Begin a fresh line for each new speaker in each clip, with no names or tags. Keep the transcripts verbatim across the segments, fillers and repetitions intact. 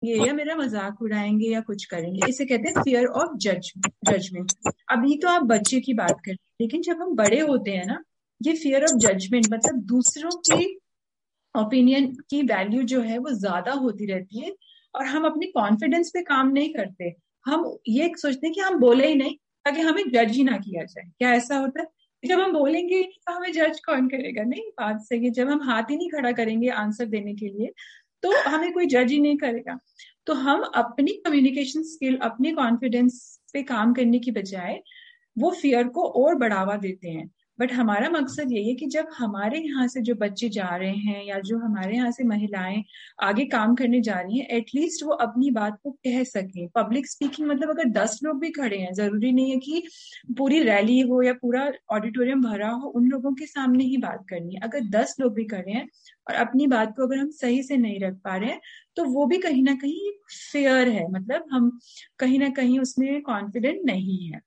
या मेरा मजाक उड़ाएंगे या कुछ करेंगे। इसे कहते हैं फियर ऑफ जज जजमेंट। अभी तो आप बच्चे की बात करें, लेकिन जब हम बड़े होते हैं ना, ये फियर ऑफ जजमेंट मतलब दूसरों की ओपिनियन की वैल्यू जो है वो ज्यादा होती रहती है, और हम अपनी कॉन्फिडेंस पे काम नहीं करते। हम ये सोचते हैं कि हम बोले ही नहीं ताकि हमें जज ही ना किया जाए। क्या ऐसा होता है? जब हम बोलेंगे ही नहीं तो हमें जज कौन करेगा? नहीं, बात सही है। जब हम हाथ ही नहीं खड़ा करेंगे आंसर देने के लिए तो हमें कोई जज ही नहीं करेगा। तो हम अपनी कम्युनिकेशन स्किल, अपनी कॉन्फिडेंस पे काम करने की बजाय वो फियर को और बढ़ावा देते हैं। बट हमारा मकसद यही है कि जब हमारे यहाँ से जो बच्चे जा रहे हैं या जो हमारे यहाँ से महिलाएं आगे काम करने जा रही हैं, एटलीस्ट वो अपनी बात को कह सकें। पब्लिक स्पीकिंग मतलब अगर दस लोग भी खड़े हैं, जरूरी नहीं है कि पूरी रैली हो या पूरा ऑडिटोरियम भरा हो, उन लोगों के सामने ही बात करनी है। अगर दस लोग भी खड़े हैं और अपनी बात को अगर हम सही से नहीं रख पा रहे हैं, तो वो भी कहीं ना कहीं फेयर है, मतलब हम कहीं ना कहीं उसमें कॉन्फिडेंट नहीं है।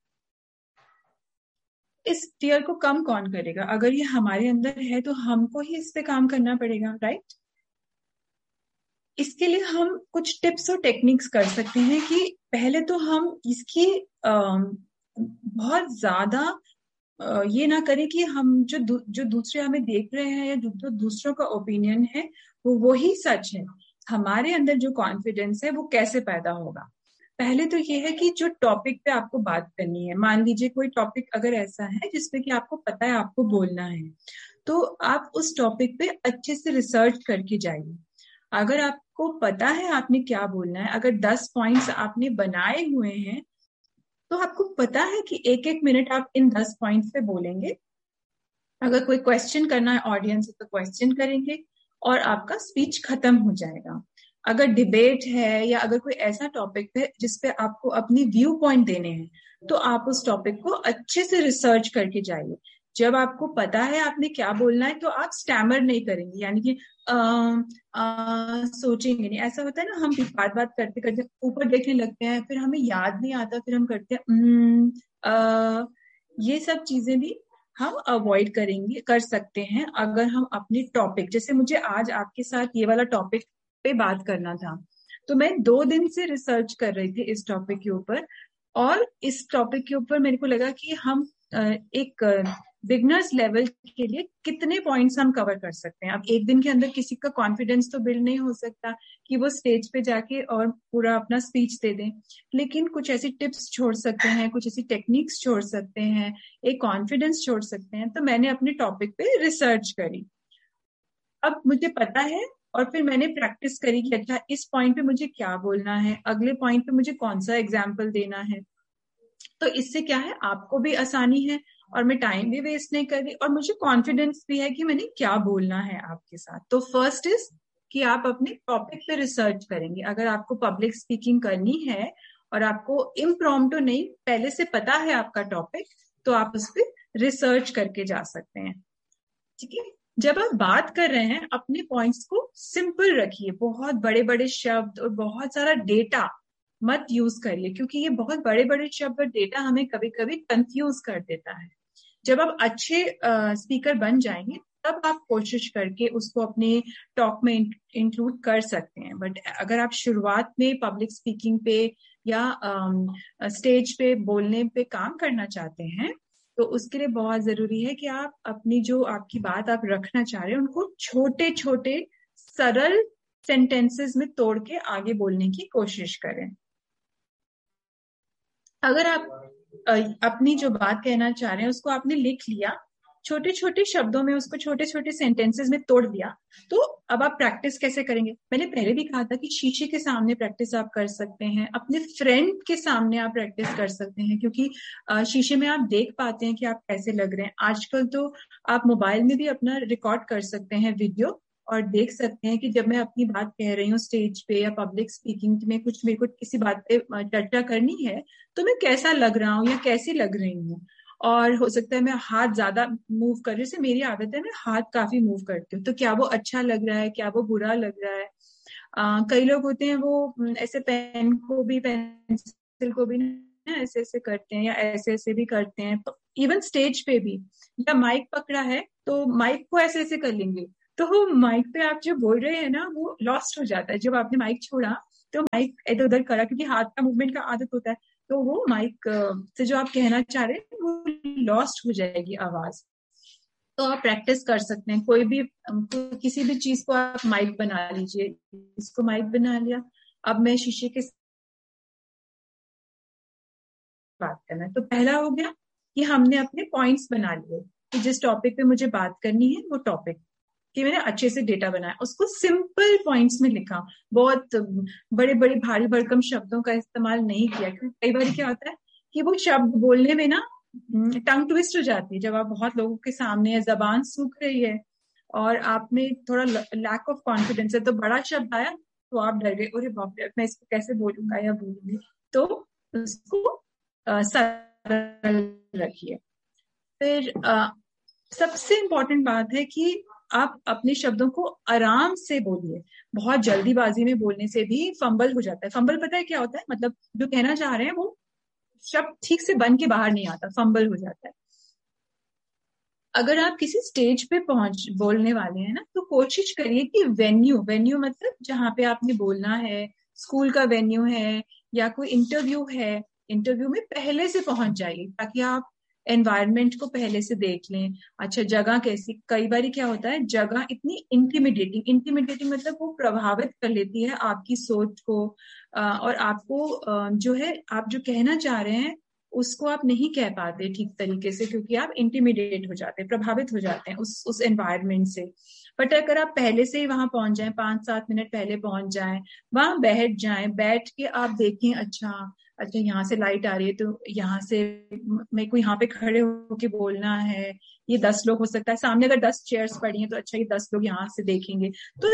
इस फियर को कम कौन करेगा? अगर ये हमारे अंदर है तो हमको ही इस पे काम करना पड़ेगा, राइट? इसके लिए हम कुछ टिप्स और टेक्निक्स कर सकते हैं कि पहले तो हम इसकी आ, बहुत ज्यादा आ, ये ना करें कि हम जो दू, जो दूसरे हमें देख रहे हैं या जो, जो दूसरों का ओपिनियन है वो वही सच है। हमारे अंदर जो कॉन्फिडेंस है वो कैसे पैदा होगा? पहले तो ये है कि जो टॉपिक पे आपको बात करनी है, मान लीजिए कोई टॉपिक अगर ऐसा है जिसपे कि आपको पता है आपको बोलना है, तो आप उस टॉपिक पे अच्छे से रिसर्च करके जाइए। अगर आपको पता है आपने क्या बोलना है, अगर दस पॉइंट्स आपने बनाए हुए हैं, तो आपको पता है कि एक एक मिनट आप इन दस पॉइंट्स पे बोलेंगे। अगर कोई क्वेश्चन करना है ऑडियंस से तो क्वेश्चन करेंगे और आपका स्पीच खत्म हो जाएगा। अगर डिबेट है या अगर कोई ऐसा टॉपिक है जिसपे आपको अपनी व्यू पॉइंट देने हैं, तो आप उस टॉपिक को अच्छे से रिसर्च करके जाइए। जब आपको पता है आपने क्या बोलना है, तो आप स्टैमर नहीं करेंगे, यानी कि आ, आ, सोचेंगे नहीं। ऐसा होता है ना, हम बात बात करते करते ऊपर देखने लगते हैं, फिर हमें याद नहीं आता, फिर हम करते हैं आ, ये सब चीजें भी हम अवॉइड करेंगे, कर सकते हैं अगर हम अपने टॉपिक, जैसे मुझे आज आपके साथ ये वाला टॉपिक पे बात करना था, तो मैं दो दिन से रिसर्च कर रही थी इस टॉपिक के ऊपर, और इस टॉपिक के ऊपर मेरे को लगा कि हम एक बिगनर्स लेवल के लिए कितने पॉइंट्स हम कवर कर सकते हैं। अब एक दिन के अंदर किसी का कॉन्फिडेंस तो बिल्ड नहीं हो सकता कि वो स्टेज पे जाके और पूरा अपना स्पीच दे दें, लेकिन कुछ ऐसी टिप्स छोड़ सकते हैं, कुछ ऐसी टेक्निक्स छोड़ सकते हैं, एक कॉन्फिडेंस छोड़ सकते हैं। तो मैंने अपने टॉपिक पे रिसर्च करी, अब मुझे पता है, और फिर मैंने प्रैक्टिस करी कि अच्छा इस पॉइंट पे मुझे क्या बोलना है, अगले पॉइंट पे मुझे कौन सा एग्जाम्पल देना है। तो इससे क्या है, आपको भी आसानी है और मैं टाइम भी वेस्ट नहीं कर रही, और मुझे कॉन्फिडेंस भी है कि मैंने क्या बोलना है आपके साथ। तो फर्स्ट इज कि आप अपने टॉपिक पे रिसर्च करेंगे। अगर आपको पब्लिक स्पीकिंग करनी है और आपको इम्प्रॉम्प्टू नहीं, पहले से पता है आपका टॉपिक, तो आप उस पर रिसर्च करके जा सकते हैं। ठीक है, जब आप बात कर रहे हैं अपने पॉइंट्स को सिंपल रखिए, बहुत बड़े बड़े शब्द और बहुत सारा डेटा मत यूज करिए, क्योंकि ये बहुत बड़े बड़े शब्द और डेटा हमें कभी कभी कंफ्यूज कर देता है। जब आप अच्छे स्पीकर बन जाएंगे तब आप कोशिश करके उसको अपने टॉक में इंक्लूड कर सकते हैं। बट अगर आप शुरुआत में पब्लिक स्पीकिंग पे या स्टेज पे बोलने पे काम करना चाहते हैं, तो उसके लिए बहुत जरूरी है कि आप अपनी जो आपकी बात आप रखना चाह रहे हैं उनको छोटे छोटे सरल सेंटेंसेस में तोड़ के आगे बोलने की कोशिश करें। अगर आप अपनी जो बात कहना चाह रहे हैं उसको आपने लिख लिया, छोटे छोटे शब्दों में उसको छोटे छोटे सेंटेंसेस में तोड़ दिया, तो अब आप प्रैक्टिस कैसे करेंगे? मैंने पहले भी कहा था कि शीशे के सामने प्रैक्टिस आप कर सकते हैं, अपने फ्रेंड के सामने आप प्रैक्टिस कर सकते हैं, क्योंकि शीशे में आप देख पाते हैं कि आप कैसे लग रहे हैं। आजकल तो आप मोबाइल में भी अपना रिकॉर्ड कर सकते हैं वीडियो, और देख सकते हैं कि जब मैं अपनी बात कह रही हूँ स्टेज पे या पब्लिक स्पीकिंग में, कुछ मेरे को किसी बात पे चर्चा करनी है, तो मैं कैसा लग रहा हूँ या कैसी लग रही हूँ। और हो सकता है मैं हाथ ज्यादा मूव कर रही हूँ, जैसे मेरी आदत है मैं हाथ काफी मूव करती हूँ, तो क्या वो अच्छा लग रहा है, क्या वो बुरा लग रहा है। आ, कई लोग होते हैं वो ऐसे पेन को भी, पेंसिल को भी ना ऐसे ऐसे करते हैं या ऐसे ऐसे भी करते हैं। तो इवन स्टेज पे भी, या माइक पकड़ा है तो माइक को ऐसे ऐसे कर लेंगे, तो वो माइक पे आप जो बोल रहे हैं ना वो लॉस्ट हो जाता है। जब आपने माइक छोड़ा तो माइक इधर उधर करा, क्योंकि हाथ का मूवमेंट का आदत होता है, तो वो माइक से जो आप कहना चाह रहे हैं वो लॉस्ट हो जाएगी आवाज। तो आप प्रैक्टिस कर सकते हैं, कोई भी किसी भी चीज को आप माइक बना लीजिए। इसको माइक बना लिया, अब मैं शीशे के बात करना है। तो पहला हो गया कि हमने अपने पॉइंट्स बना लिए कि जिस टॉपिक पे मुझे बात करनी है वो टॉपिक कि मैंने अच्छे से डेटा बनाया, उसको सिंपल पॉइंट्स में लिखा, बहुत बड़े बड़े भारी भरकम शब्दों का इस्तेमाल नहीं किया, क्योंकि कई बार क्या होता है कि वो शब्द बोलने में ना टंग ट्विस्ट हो जाती है। जब आप बहुत लोगों के सामने है, जबान सूख रही है और आप में थोड़ा लैक ऑफ कॉन्फिडेंस है, तो बड़ा शब्द आया तो आप डर गए, अरे बाप रे मैं इसको कैसे बोलूंगा या बोलूंगी। तो उसको सरल रखिए। फिर आ, सबसे इम्पोर्टेंट बात है कि आप अपने शब्दों को आराम से बोलिए। बहुत जल्दीबाजी में बोलने से भी फंबल हो जाता है। फंबल पता है क्या होता है? मतलब जो कहना चाह रहे हैं वो शब्द ठीक से बन के बाहर नहीं आता, फंबल हो जाता है। अगर आप किसी स्टेज पे पहुंच बोलने वाले हैं ना, तो कोशिश करिए कि वेन्यू वेन्यू मतलब जहां पे आपने बोलना है, स्कूल का वेन्यू है या कोई इंटरव्यू है, इंटरव्यू में पहले से पहुंच जाइए ताकि आप एनवायरनमेंट को पहले से देख लें। अच्छा जगह कैसी, कई बार क्या होता है जगह इतनी इंटिमिडेटिंग इंटिमिडेटिंग मतलब वो प्रभावित कर लेती है आपकी सोच को, और आपको जो है आप जो कहना चाह रहे हैं उसको आप नहीं कह पाते ठीक तरीके से, क्योंकि आप इंटिमिडेट हो जाते हैं, प्रभावित हो जाते हैं उस उस एनवायरनमेंट से। बट अगर आप पहले से ही वहां पहुंच जाएं, पांच सात मिनट पहले पहुंच जाएं, वहां बैठ जाएं, बैठ के आप देखें अच्छा अच्छा यहाँ से लाइट आ रही है तो यहाँ से मेरे को यहाँ पे खड़े होके बोलना है, ये दस लोग हो सकता है सामने, अगर दस चेयर्स पड़ी हैं तो अच्छा ये दस लोग यहाँ से देखेंगे, तो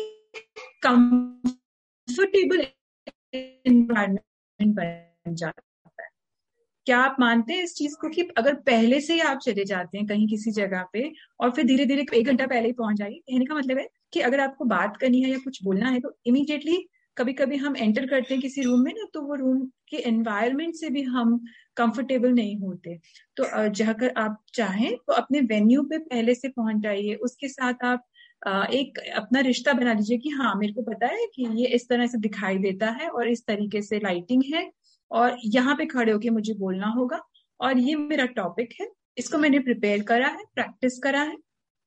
कंफर्टेबल एनवायरनमेंट बन जाता है। क्या आप मानते हैं इस चीज को कि अगर पहले से ही आप चले जाते हैं कहीं किसी जगह पे और फिर धीरे धीरे एक घंटा पहले ही पहुंच जाइए, कहने का मतलब है कि अगर आपको बात करनी है या कुछ बोलना है तो इमीडिएटली कभी कभी हम एंटर करते हैं किसी रूम में ना, तो वो रूम के एनवायरनमेंट से भी हम कंफर्टेबल नहीं होते। तो अगर आप चाहें तो अपने वेन्यू पे पहले से पहुंच जाइए, उसके साथ आप एक अपना रिश्ता बना लीजिए कि हाँ मेरे को पता है कि ये इस तरह से दिखाई देता है और इस तरीके से लाइटिंग है और यहाँ पे खड़े होके मुझे बोलना होगा और ये मेरा टॉपिक है, इसको मैंने प्रिपेयर करा है, प्रैक्टिस करा है।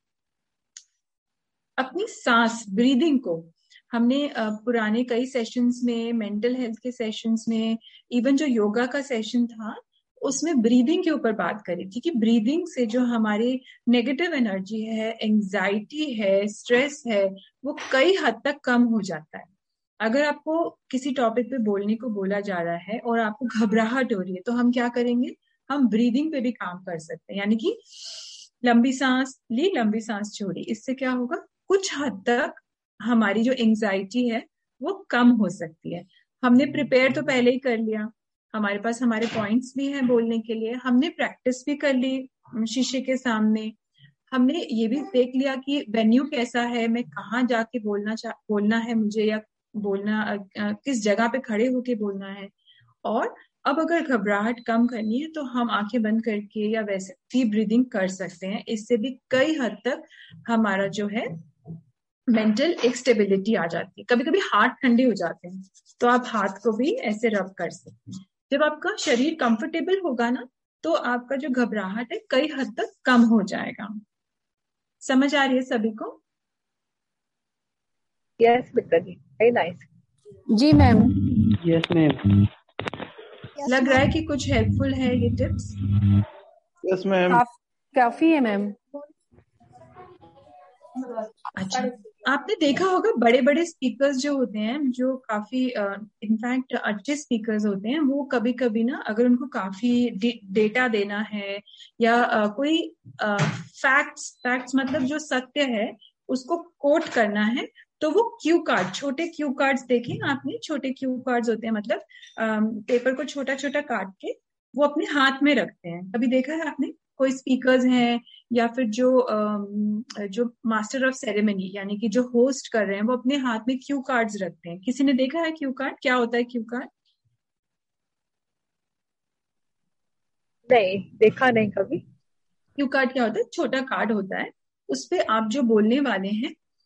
अपनी सांस ब्रीदिंग को हमने पुराने कई सेशंस में, मेंटल हेल्थ के सेशंस में, इवन जो योगा का सेशन था उसमें ब्रीदिंग के ऊपर बात करी थी कि ब्रीदिंग से जो हमारी नेगेटिव एनर्जी है, एंजाइटी है, स्ट्रेस है, वो कई हद तक कम हो जाता है। अगर आपको किसी टॉपिक पे बोलने को बोला जा रहा है और आपको घबराहट हो रही है तो हम क्या करेंगे, हम ब्रीदिंग पे भी काम कर सकते हैं, यानी कि लंबी सांस ली, लंबी सांस छोड़ी। इससे क्या होगा, कुछ हद तक हमारी जो एंजाइटी है वो कम हो सकती है। हमने प्रिपेयर तो पहले ही कर लिया, हमारे पास हमारे पॉइंट्स भी हैं बोलने के लिए, हमने प्रैक्टिस भी कर ली शीशे के सामने, हमने ये भी देख लिया कि वेन्यू कैसा है, मैं कहाँ जाके बोलना चाह बोलना है मुझे, या बोलना किस जगह पे खड़े होके बोलना है। और अब अगर घबराहट कम करनी है तो हम आंखें बंद करके या वैसे डीप ब्रीदिंग कर सकते हैं। इससे भी कई हद तक हमारा जो है मेंटल एक स्टेबिलिटी आ जाती है। कभी कभी हाथ ठंडे हो जाते हैं तो आप हाथ को भी ऐसे रब कर सकते हैं। जब आपका शरीर कंफर्टेबल होगा ना तो आपका जो घबराहट है कई हद तक कम हो जाएगा। समझ आ रही है सभी को?
यस बिट्टा जी, वेरी नाइस।
जी मैम।
Yes ma'am.
लग रहा है कि कुछ हेल्पफुल है ये टिप्स?
Yes ma'am.
काफी है मैम।
अच्छा, आपने देखा होगा बड़े बड़े स्पीकर्स जो होते हैं, जो काफी इनफैक्ट अच्छे स्पीकर्स होते हैं, वो कभी कभी ना अगर उनको काफी डेटा देना है या आ, कोई फैक्ट्स फैक्ट्स मतलब जो सत्य है उसको कोट करना है, तो वो क्यू कार्ड, छोटे क्यू कार्ड्स देखें आपने, छोटे क्यू कार्ड्स होते हैं, मतलब आ, पेपर को छोटा छोटा काट के वो अपने हाथ में रखते हैं। कभी देखा है आपने? कोई स्पीकर्स हैं या फिर जो जो मास्टर ऑफ सेरेमनी यानी कि जो होस्ट कर रहे हैं वो अपने हाथ में क्यू कार्ड्स रखते हैं। किसी ने देखा है क्यू कार्ड? क्या होता है क्यू कार्ड?
नहीं देखा नहीं कभी।
क्यू कार्ड क्या होता है? छोटा कार्ड होता है, उस पे आप जो बोलने वाले हैं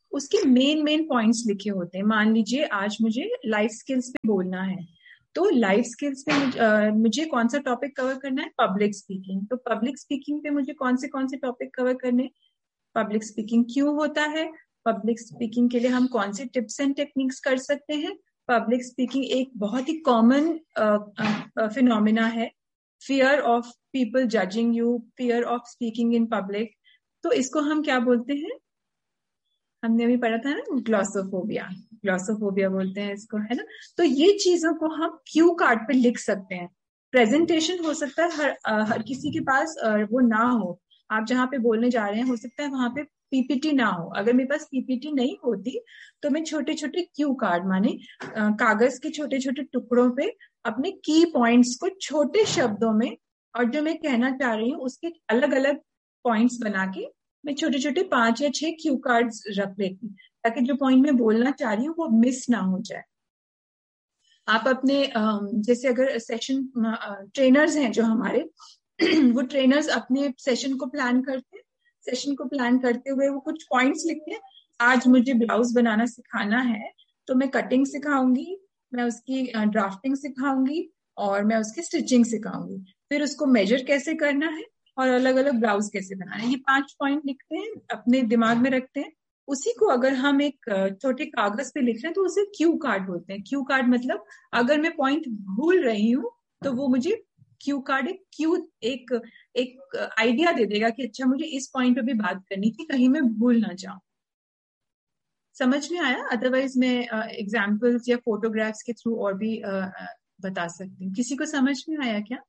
उसके मेन मेन पॉइंट्स लिखे होते हैं। मान लीजिए आज मुझे लाइफ स्किल्स पे बोलना है, तो लाइफ स्किल्स पे मुझे, uh, मुझे कौन सा टॉपिक कवर करना है, पब्लिक स्पीकिंग। तो पब्लिक स्पीकिंग पे मुझे कौन से कौन से टॉपिक कवर करने, पब्लिक स्पीकिंग क्यों होता है, पब्लिक स्पीकिंग के लिए हम कौन से टिप्स एंड टेक्निक्स कर सकते हैं। पब्लिक स्पीकिंग एक बहुत ही कॉमन फिनोमिना है, fear of people judging you, fear of speaking in public. तो इसको हम क्या बोलते हैं, हमने अभी पढ़ा था ना, ग्लॉसोफोबिया, ग्लॉसोफोबिया बोलते हैं इसको, है ना। तो ये चीजों को हम क्यू कार्ड पे लिख सकते हैं। प्रेजेंटेशन हो सकता है हर हर किसी के पास वो ना हो, आप जहाँ पे बोलने जा रहे हैं हो सकता है वहां पे पीपीटी ना हो। अगर मेरे पास पीपीटी नहीं होती तो मैं छोटे छोटे क्यू कार्ड, माने कागज के छोटे छोटे टुकड़ों पे अपने की पॉइंट्स को छोटे शब्दों में, और जो मैं कहना चाह रही हूँ उसके अलग अलग पॉइंट्स बना के मैं छोटे छोटे पांच या छह क्यू कार्ड्स रख लेती, ताकि जो पॉइंट मैं बोलना चाह रही हूँ वो मिस ना हो जाए। आप अपने जैसे अगर सेशन ट्रेनर्स हैं जो हमारे वो ट्रेनर्स अपने सेशन को प्लान करते हैं, सेशन को प्लान करते हुए वो कुछ पॉइंट्स लिखते हैं। आज मुझे ब्लाउज बनाना सिखाना है तो मैं कटिंग सिखाऊंगी, मैं उसकी ड्राफ्टिंग सिखाऊंगी और मैं उसकी स्टिचिंग सिखाऊंगी, फिर उसको मेजर कैसे करना है और अलग अलग ब्लाउज कैसे बनाना है। ये पांच पॉइंट लिखते हैं, अपने दिमाग में रखते हैं। उसी को अगर हम एक छोटे कागज पे लिख रहे हैं तो उसे क्यू कार्ड बोलते हैं। क्यू कार्ड मतलब अगर मैं पॉइंट भूल रही हूँ तो वो मुझे क्यू कार्ड एक क्यू एक एक आइडिया दे देगा कि अच्छा मुझे इस पॉइंट पे भी बात करनी थी, कहीं मैं भूल ना जाऊं। समझ में आया? अदरवाइज मैं एग्जाम्पल्स या फोटोग्राफ्स के थ्रू और भी uh, बता सकती हूँ। किसी को समझ में आया क्या?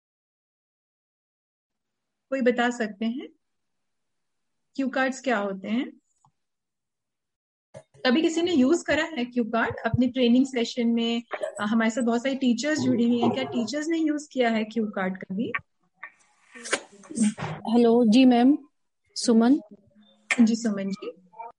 कोई बता सकते हैं क्यू कार्ड्स क्या होते हैं? कभी किसी ने यूज करा है क्यू कार्ड अपने ट्रेनिंग सेशन में? हमारे साथ बहुत सारी टीचर्स जुड़ी हुई हैं, क्या टीचर्स ने यूज किया है क्यू कार्ड कभी?
हेलो जी मैम, सुमन।
जी सुमन जी।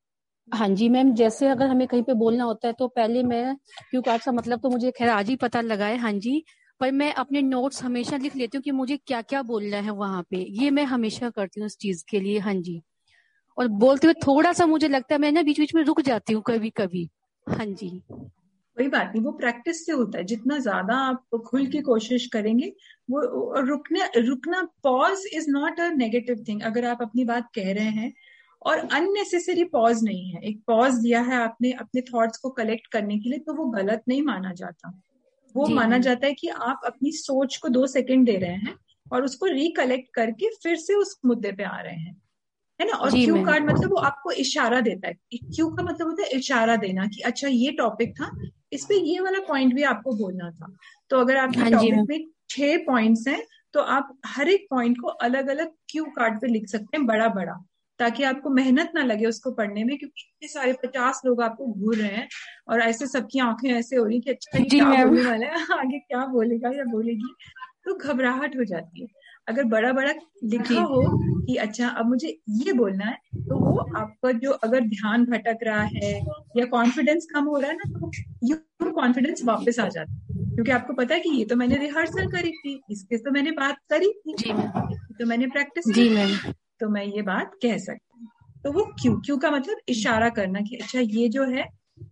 हाँ जी मैम, जैसे अगर हमें कहीं पे बोलना होता है तो पहले मैं क्यू कार्ड का मतलब तो मुझे खैर आज ही पता लगा है, हाँ जी, पर मैं अपने नोट्स हमेशा लिख लेती हूँ कि मुझे क्या क्या बोलना है वहां पे। ये मैं हमेशा करती हूँ इस चीज के लिए, हाँ जी। और बोलते हुए थोड़ा सा मुझे लगता है मैं ना बीच बीच में रुक जाती हूँ कभी कभी, हाँ जी।
कोई बात नहीं, वो प्रैक्टिस से होता है। जितना ज्यादा आप खुल की कोशिश करेंगे वो रुकना रुकना pause is not a negative thing. अगर आप अपनी बात कह रहे हैं और अननेसेसरी पॉज नहीं है, एक पॉज दिया है आपने अपने थॉट्स को कलेक्ट करने के लिए, तो वो गलत नहीं माना जाता। वो माना जाता है कि आप अपनी सोच को दो सेकंड दे रहे हैं और उसको रिकलेक्ट करके फिर से उस मुद्दे पे आ रहे हैं, है ना। और क्यू कार्ड मतलब वो आपको इशारा देता है। क्यू का मतलब होता है इशारा देना कि अच्छा ये टॉपिक था, इस पे ये वाला पॉइंट भी आपको बोलना था। तो अगर आपके टॉपिक में छह पॉइंट्स हैं तो आप हर एक पॉइंट को अलग अलग क्यू कार्ड पे लिख सकते हैं, बड़ा बड़ा, ताकि आपको मेहनत ना लगे उसको पढ़ने में, क्योंकि इतने सारे पचास लोग आपको घूर रहे हैं और ऐसे सबकी आंखें ऐसे हो रही कि अच्छा ये क्या बोलने वाला है, आगे क्या बोलेगा या बोलेगी, तो घबराहट हो जाती है। अगर बड़ा बड़ा लिखा हो कि अच्छा अब मुझे ये बोलना है, तो वो आपका जो अगर ध्यान भटक रहा है या कॉन्फिडेंस कम हो रहा है ना, तो ये कॉन्फिडेंस वापस आ जाता है, क्योंकि आपको पता है कि ये तो मैंने रिहर्सल करी थी, इसके तो मैंने बात करी थी, तो मैंने प्रैक्टिस की, तो मैं ये बात कह सकती हूँ। तो वो क्यू क्यू का मतलब इशारा करना कि अच्छा ये जो है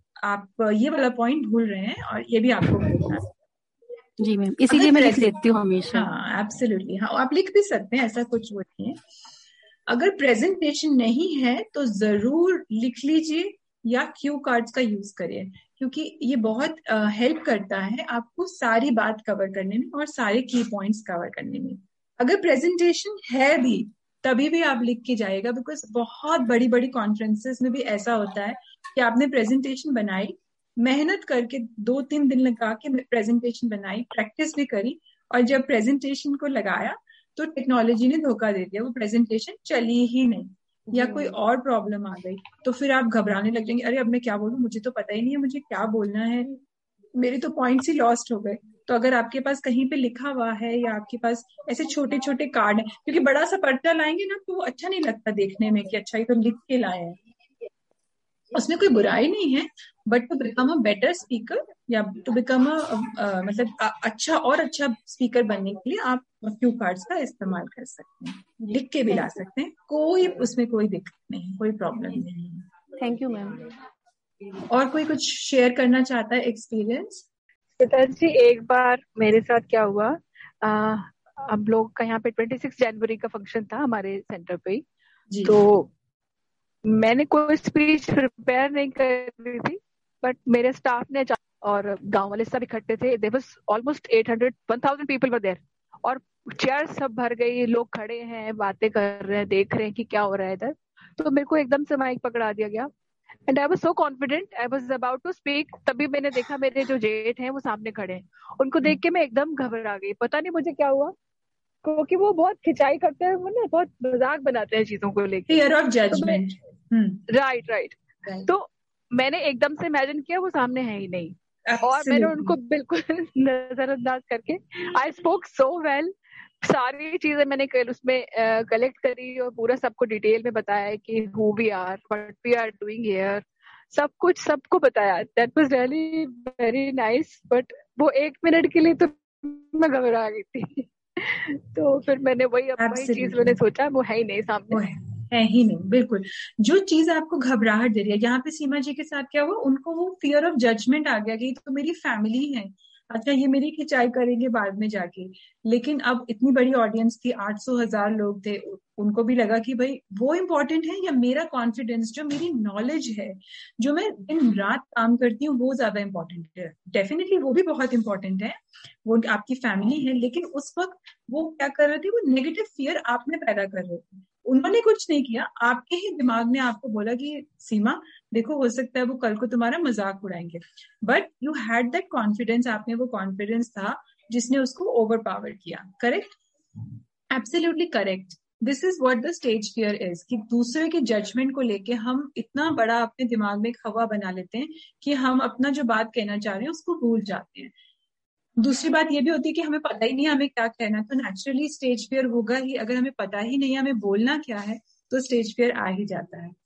आप ये वाला पॉइंट भूल रहे हैं और ये भी आपको बोलना है।
जी मैम, इसीलिए मैं लिख लेती हूँ हमेशा।
हाँ एब्सोल्युटली, हाँ आप लिख भी सकते हैं, ऐसा कुछ वो नहीं है। अगर प्रेजेंटेशन नहीं है तो जरूर लिख लीजिए या क्यू कार्ड्स का यूज करिए, क्योंकि ये बहुत हेल्प करता है आपको सारी बात कवर करने में और सारे की पॉइंट्स कवर करने में। अगर प्रेजेंटेशन है भी तभी भी आप लिख के जाएगा, बिकॉज बहुत बड़ी बड़ी कॉन्फ्रेंसेस में भी ऐसा होता है कि आपने प्रेजेंटेशन बनाई, मेहनत करके दो तीन दिन लगा के प्रेजेंटेशन बनाई, प्रैक्टिस भी करी, और जब प्रेजेंटेशन को लगाया तो टेक्नोलॉजी ने धोखा दे दिया, वो प्रेजेंटेशन चली ही नहीं या कोई और प्रॉब्लम आ गई, तो फिर आप घबराने लग जाएंगे, अरे अब मैं क्या बोलूं, मुझे तो पता ही नहीं है मुझे क्या बोलना है, मेरे तो पॉइंट्स ही लॉस्ट हो गए। तो अगर आपके पास कहीं पे लिखा हुआ है या आपके पास ऐसे छोटे छोटे कार्ड है, क्योंकि बड़ा सा पर्चा लाएंगे ना तो वो अच्छा नहीं लगता देखने में कि अच्छा ये तो लिख के लाए हैं, उसमें कोई बुराई नहीं है, but to become a better speaker या टू बिकम अ मतलब आ, अच्छा और अच्छा स्पीकर बनने के लिए आप क्यू कार्ड्स का इस्तेमाल कर सकते हैं, लिख के भी ला सकते हैं, कोई उसमें कोई दिक्कत नहीं, कोई प्रॉब्लम नहीं है।
Thank you ma'am.
और कोई कुछ शेयर करना चाहता है एक्सपीरियंस?
पिताजी, एक बार मेरे साथ क्या हुआ, आ, हम लोग का यहाँ पे छब्बीस जनवरी का फंक्शन था हमारे सेंटर पे ही।
जी।
तो मैंने कोई स्पीच प्रिपेयर नहीं कर रही थी, बट मेरे स्टाफ ने और गांव वाले सब इकट्ठे थे। There was almost eight hundred one thousand people were there, और चेयर सब भर गई, लोग खड़े हैं, बातें कर रहे हैं, देख रहे हैं कि क्या हो रहा है इधर। तो मेरे को एकदम से माइक पकड़ा दिया गया and I was so confident, I was about to speak. तभी मैंने देखा मेरे जो जेठ हैं वो सामने खड़े हैं। उनको देख के मैं एकदम घबरा गई, पता नहीं मुझे क्या हुआ, क्योंकि वो बहुत खिंचाई करते हैं, वो ना बहुत मजाक बनाते हैं चीजों को लेके।
Fear of judgement.
Right right. तो मैंने एकदम से इमेजिन किया वो सामने है ही नहीं,
Absolutely.
और मैंने उनको बिल्कुल नजरअंदाज करके आई स्पोक सो वेल। सारी चीजें मैंने उसमें कलेक्ट करी और पूरा सबको डिटेल में बताया कि who we are, what we are doing here, सब कुछ सबको बताया। That was really very nice. But वो एक मिनट के लिए तो मैं घबरा गई थी। तो फिर मैंने वही वही चीज मैंने सोचा, वो है ही नहीं सामने,
वो है, है ही नहीं। बिल्कुल, जो चीज आपको घबराहट दे रही है, यहाँ पे सीमा जी के साथ क्या हुआ, उनको वो फियर ऑफ जजमेंट आ गया कि तो मेरी फैमिली है, अच्छा ये मेरी खिंचाई करेंगे बाद में जाके। लेकिन अब इतनी बड़ी ऑडियंस थी, आठ सौ हजार लोग थे, उनको भी लगा कि भाई वो इम्पोर्टेंट है या मेरा कॉन्फिडेंस, जो मेरी नॉलेज है, जो मैं दिन रात काम करती हूँ, वो ज्यादा इम्पोर्टेंट है। डेफिनेटली वो भी बहुत इंपॉर्टेंट है, वो आपकी फैमिली है, लेकिन उस वक्त वो क्या कर रहे थे, वो नेगेटिव फियर आप में पैदा कर रहे थे। उन्होंने कुछ नहीं किया, आपके ही दिमाग ने आपको बोला कि सीमा देखो, हो सकता है वो कल को तुम्हारा मजाक उड़ाएंगे, but you had that confidence, आप में वो कॉन्फिडेंस था जिसने उसको ओवर पावर किया। Correct, absolutely correct. This is what the stage fear is, कि दूसरे के जजमेंट को लेके हम इतना बड़ा अपने दिमाग में हवा बना लेते हैं कि हम अपना जो बात कहना चाह रहे हैं उसको भूल जाते हैं। दूसरी बात ये भी होती है कि हमें पता ही नहीं है हमें क्या कहना, तो नेचुरली स्टेज फियर होगा ही। अगर हमें पता ही नहीं है हमें बोलना क्या है, तो स्टेज फियर आ ही जाता है।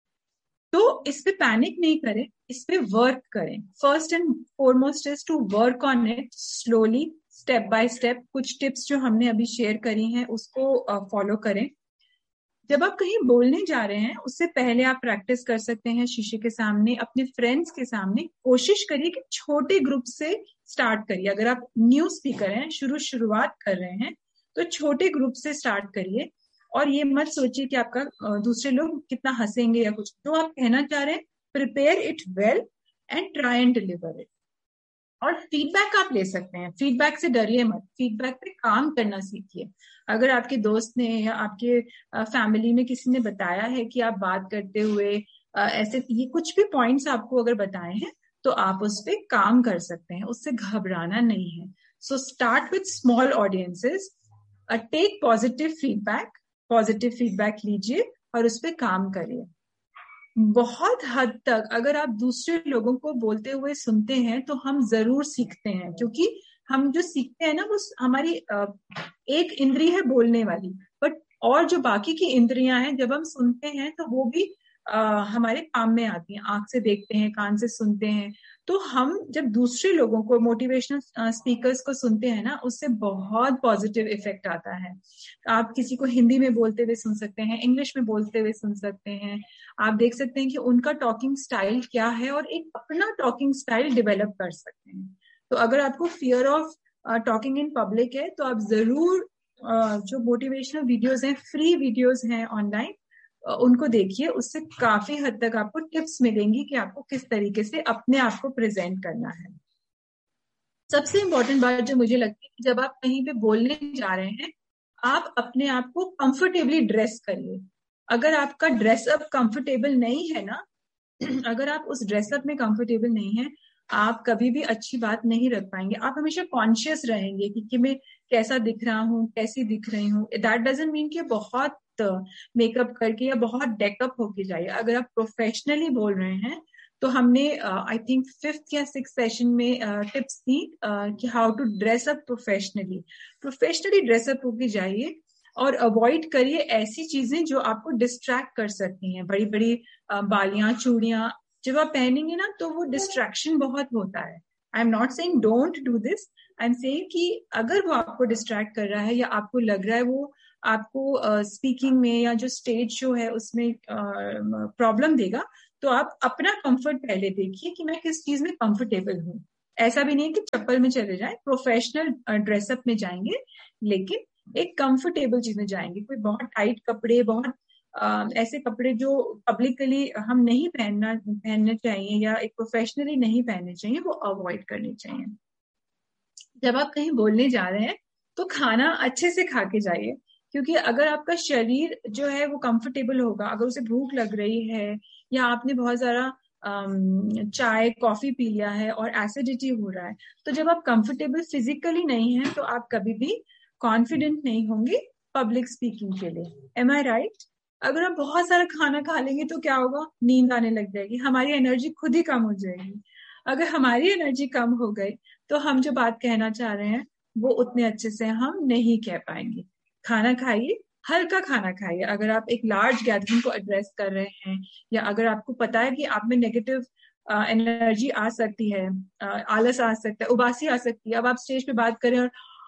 तो इस पे पैनिक नहीं करें, इस पे वर्क करें। First and foremost is to work on it slowly, step by step. कुछ टिप्स जो हमने अभी शेयर करी हैं उसको फॉलो uh, करें। जब आप कहीं बोलने जा रहे हैं, उससे पहले आप प्रैक्टिस कर सकते हैं शीशे के सामने, अपने फ्रेंड्स के सामने। कोशिश करिए कि छोटे ग्रुप से स्टार्ट करिए। अगर आप न्यू स्पीकर हैं, शुरू शुरुआत कर रहे हैं, तो छोटे ग्रुप से स्टार्ट करिए। और ये मत सोचिए कि आपका दूसरे लोग कितना हंसेंगे या कुछ। जो आप कहना चाह रहे हैं, prepare it well and try and deliver it. और फीडबैक आप ले सकते हैं, फीडबैक से डरिए मत, फीडबैक पे काम करना सीखिए। अगर आपके दोस्त ने या आपके फैमिली में किसी ने बताया है कि आप बात करते हुए ऐसे ये कुछ भी पॉइंट्स आपको अगर बताए हैं, तो आप उस पर काम कर सकते हैं, उससे घबराना नहीं है। So start with small audiences, take positive feedback, positive feedback लीजिए और उस पर काम करिए। बहुत हद तक अगर आप दूसरे लोगों को बोलते हुए सुनते हैं तो हम जरूर सीखते हैं, क्योंकि हम जो सीखते हैं ना वो हमारी एक इंद्री है बोलने वाली, बट और जो बाकी की इंद्रियां हैं जब हम सुनते हैं तो वो भी आ, हमारे काम में आती हैं। आंख से देखते हैं, कान से सुनते हैं। तो हम जब दूसरे लोगों को, मोटिवेशनल स्पीकर्स को सुनते हैं ना, उससे बहुत पॉजिटिव इफेक्ट आता है। आप किसी को हिंदी में बोलते हुए सुन सकते हैं, इंग्लिश में बोलते हुए सुन सकते हैं। आप देख सकते हैं कि उनका टॉकिंग स्टाइल क्या है और एक अपना टॉकिंग स्टाइल डेवलप कर सकते हैं। तो अगर आपको fear of talking in public है, तो आप जरूर uh, जो मोटिवेशनल वीडियोस हैं, फ्री वीडियोस हैं ऑनलाइन, uh, उनको देखिए। उससे काफी हद तक आपको टिप्स मिलेंगी कि आपको किस तरीके से अपने आप को प्रेजेंट करना है। सबसे इंपॉर्टेंट बात जो मुझे लगती है कि जब आप कहीं पे बोलने जा रहे हैं, आप अपने आप को कंफर्टेबली ड्रेस करिए। अगर आपका ड्रेसअप कंफर्टेबल नहीं है ना, अगर आप उस ड्रेसअप में कंफर्टेबल नहीं है, आप कभी भी अच्छी बात नहीं रख पाएंगे। आप हमेशा कॉन्शियस रहेंगे कि, कि मैं कैसा दिख रहा हूँ, कैसी दिख रही हूँ। दैट डजंट मीन कि बहुत मेकअप करके या बहुत डेकअप होके जाइए। अगर आप प्रोफेशनली बोल रहे हैं, तो हमने आई थिंक फिफ्थ या सिक्स सेशन में टिप्स uh, दी uh, कि how to dress up professionally. Professionally dress up होके जाइए और अवॉइड करिए ऐसी चीजें जो आपको डिस्ट्रैक्ट कर सकती हैं। बड़ी बड़ी uh, बालियां, चूड़ियां जब आप पहनेंगे ना, तो वो डिस्ट्रैक्शन बहुत होता है। I am not saying don't do this, I am saying कि अगर वो आपको डिस्ट्रैक्ट कर रहा है या आपको लग रहा है वो आपको स्पीकिंग uh, में या जो स्टेज शो है उसमें प्रॉब्लम uh, देगा, तो आप अपना कंफर्ट पहले देखिए कि मैं किस चीज में कंफर्टेबल हूँ। ऐसा भी नहीं है कि चप्पल में चले जाएं, प्रोफेशनल ड्रेसअप में जाएंगे, लेकिन एक कंफर्टेबल चीज में जाएंगे। कोई बहुत टाइट कपड़े, बहुत आ, ऐसे कपड़े जो पब्लिकली हम नहीं पहनना पहनने चाहिए या एक प्रोफेशनली नहीं पहनने चाहिए, वो अवॉइड करने चाहिए। जब आप कहीं बोलने जा रहे हैं तो खाना अच्छे से खा के जाइए, क्योंकि अगर आपका शरीर जो है वो कंफर्टेबल होगा, अगर उसे भूख लग रही है या आपने बहुत सारा चाय कॉफी पी लिया है और एसिडिटी हो रहा है, तो जब आप कंफर्टेबल फिजिकली नहीं है तो आप कभी भी कॉन्फिडेंट नहीं होंगे पब्लिक स्पीकिंग के लिए। एम आई राइट? अगर आप बहुत सारा खाना खा लेंगे तो क्या होगा, नींद आने लग जाएगी, हमारी एनर्जी खुद ही कम हो जाएगी। अगर हमारी एनर्जी कम हो गई तो हम जो बात कहना चाह रहे हैं वो उतने अच्छे से हम नहीं कह पाएंगे। खाना खाइए, हल्का खाना खाइए। अगर आप एक लार्ज गैदरिंग को एड्रेस कर रहे हैं या अगर आपको पता है कि आप में नेगेटिव एनर्जी आ सकती है, आलस आ सकता है, उबासी आ सकती है, अब आप स्टेज पे बात करें और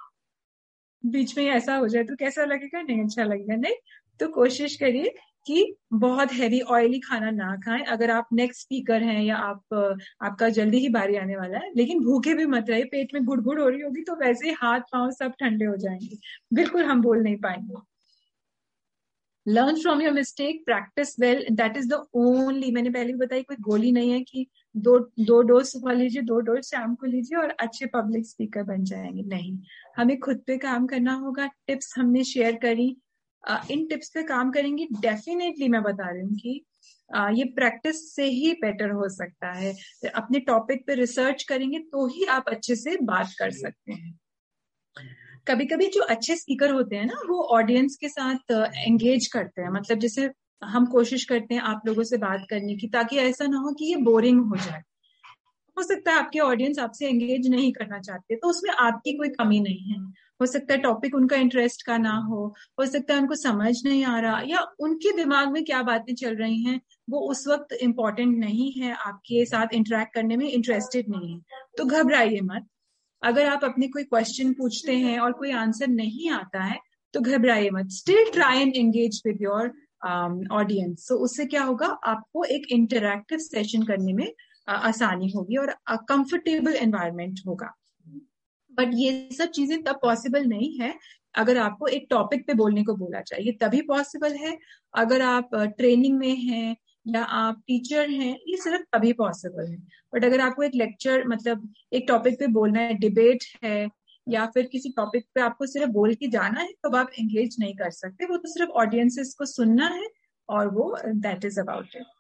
बीच में ऐसा हो जाए तो कैसा लगेगा? नहीं अच्छा लगेगा। नहीं, तो कोशिश करिए कि बहुत हैवी ऑयली खाना ना खाएं। अगर आप नेक्स्ट स्पीकर हैं या आप आपका जल्दी ही बारी आने वाला है, लेकिन भूखे भी मत रहिए। पेट में गुड़गुड़ हो रही होगी तो वैसे ही हाथ पांव सब ठंडे हो जाएंगे, बिल्कुल हम बोल नहीं पाएंगे। Learn from your mistake, practice well, that is the only, मैंने पहले भी बताई, कोई गोली नहीं है कि दो दो डोज सुबह लीजिए, दो डोज शाम को लीजिए और अच्छे पब्लिक स्पीकर बन जाएंगे। नहीं, हमें खुद पे काम करना होगा। टिप्स हमने शेयर करी, Uh, इन टिप्स पे काम करेंगे, डेफिनेटली मैं बता रही हूँ कि uh, ये प्रैक्टिस से ही बेटर हो सकता है। अपने टॉपिक पे रिसर्च करेंगे तो ही आप अच्छे से बात कर सकते हैं। कभी कभी जो अच्छे स्पीकर होते हैं ना, वो ऑडियंस के साथ एंगेज करते हैं, मतलब जैसे हम कोशिश करते हैं आप लोगों से बात करने की, ताकि ऐसा ना हो कि ये बोरिंग हो जाए। हो सकता है आपके ऑडियंस आपसे एंगेज नहीं करना चाहते, तो उसमें आपकी कोई कमी नहीं है। हो सकता है टॉपिक उनका इंटरेस्ट का ना हो हो सकता है उनको समझ नहीं आ रहा, या उनके दिमाग में क्या बातें चल रही हैं वो उस वक्त इम्पोर्टेंट नहीं है, आपके साथ इंटरेक्ट करने में इंटरेस्टेड नहीं है। तो घबराइए मत। अगर आप अपने कोई क्वेश्चन पूछते हैं और कोई आंसर नहीं आता है तो घबराइए मत, still try and engage with your audience. तो उससे क्या होगा, आपको एक इंटरैक्टिव सेशन करने में uh, आसानी होगी और कंफर्टेबल एनवायरनमेंट होगा। बट ये सब चीजें तब पॉसिबल नहीं है अगर आपको एक टॉपिक पे बोलने को बोला जाए, ये तभी पॉसिबल है अगर आप ट्रेनिंग में हैं या आप टीचर हैं, ये सिर्फ तभी पॉसिबल है। बट अगर आपको एक लेक्चर, मतलब एक टॉपिक पे बोलना है, डिबेट है या फिर किसी टॉपिक पे आपको सिर्फ बोल के जाना है, तो आप एंगेज नहीं कर सकते। वो तो सिर्फ ऑडियंसेस को सुनना है और वो दैट इज अबाउट इट।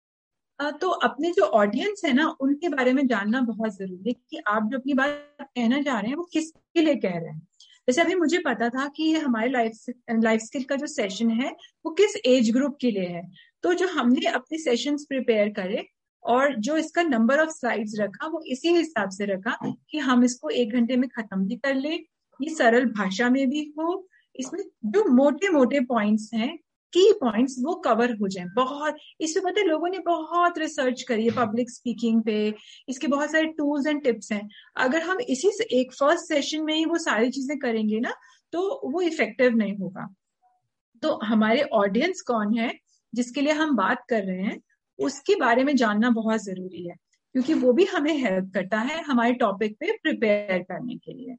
तो अपने जो ऑडियंस है ना, उनके बारे में जानना बहुत जरूरी है कि आप जो अपनी बात कहना चाह रहे हैं वो किसके लिए कह रहे हैं। जैसे अभी मुझे पता था कि ये हमारे लाइफ लाइफ स्किल का जो सेशन है वो किस एज ग्रुप के लिए है, तो जो हमने अपने सेशंस प्रिपेयर करे और जो इसका नंबर ऑफ स्लाइड्स रखा वो इसी हिसाब से रखा कि हम इसको एक घंटे में खत्म भी कर ले, ये सरल भाषा में भी हो, इसमें जो मोटे मोटे पॉइंट्स हैं, की पॉइंट्स, वो कवर हो जाए। बहुत इसमें पता है लोगों ने बहुत रिसर्च करी है पब्लिक स्पीकिंग पे, इसके बहुत सारे टूल्स एंड टिप्स हैं। अगर हम इसी से एक फर्स्ट सेशन में ही वो सारी चीजें करेंगे ना तो वो इफेक्टिव नहीं होगा। तो हमारे ऑडियंस कौन है जिसके लिए हम बात कर रहे हैं, उसके बारे में जानना बहुत जरूरी है, क्योंकि वो भी हमें हेल्प करता है हमारे टॉपिक पे प्रिपेयर करने के लिए।